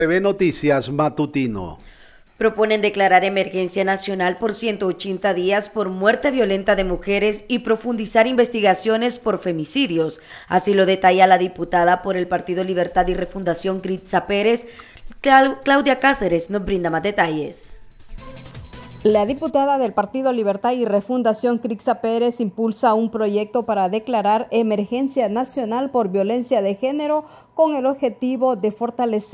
TV Noticias Matutino. Proponen declarar emergencia nacional por 180 días por muerte violenta de mujeres y profundizar investigaciones por femicidios. Así lo detalla la diputada por el Partido Libertad y Refundación Critza Pérez. Claudia Cáceres nos brinda más detalles. La diputada del Partido Libertad y Refundación Critza Pérez impulsa un proyecto para declarar emergencia nacional por violencia de género con el objetivo de fortalecer